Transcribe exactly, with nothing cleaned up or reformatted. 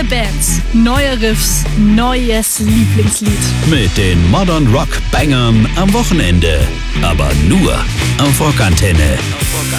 Bands, neue Riffs, neues Lieblingslied. Mit den Modern Rock Bangern am Wochenende. Aber nur auf Rockantenne.